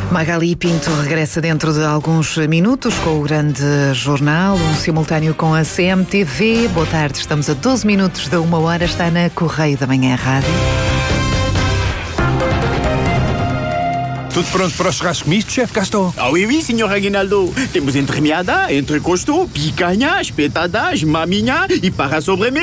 Magali Pinto regressa dentro de alguns minutos com o grande jornal, um simultâneo com a CMTV. Boa tarde, estamos a 12 minutos da 1h, está na Correio da Manhã Rádio. Tudo pronto para o churrasco misto, chefe Gaston? Ah oui, senhor Aguinaldo. Temos entremeada, entrecosto, picanha, espetadas, maminha e para a sobremesa